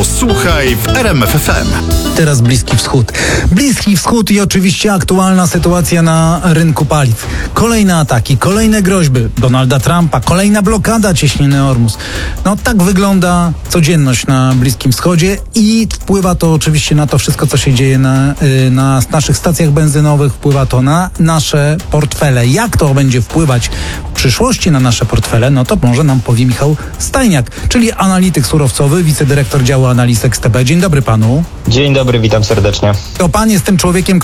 Posłuchaj w RMF FM. Teraz Bliski Wschód. Bliski Wschód i oczywiście aktualna sytuacja na rynku paliw. Kolejne ataki, kolejne groźby Donalda Trumpa, kolejna blokada cieśniny Ormus. No tak wygląda codzienność na Bliskim Wschodzie i wpływa to oczywiście na to wszystko, co się dzieje na naszych stacjach benzynowych, wpływa to na nasze portfele. Jak to będzie wpływać w przyszłości na nasze portfele, no to może nam powie Michał Stajniak, czyli analityk surowcowy, wicedyrektor działu analiz XTB. Dzień dobry panu. Dzień dobry, witam serdecznie. To pan jest tym człowiekiem,